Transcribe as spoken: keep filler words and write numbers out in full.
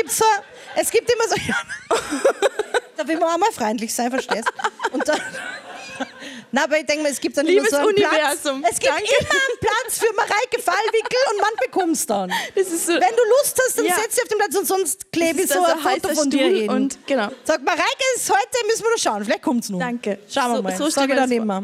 gibt so, es gibt immer so, da will man auch mal freundlich sein, verstehst? Und dann, na, aber ich denke mal, es gibt dann Liebes immer so einen Universum, Platz. Es gibt danke. immer einen Platz für Mareike Fallwickel und man bekommt's dann. Das ist so, Wenn du Lust hast, dann Ja. setz dich auf den Platz und sonst klebe ich das so ist ein ein Foto heißer von dir Stuhl hin. und genau. Sag, Mareike ist heute, müssen wir noch schauen, vielleicht kommt's noch. Danke. Schauen wir So- mal. so Sag stell ich mir dann das immer.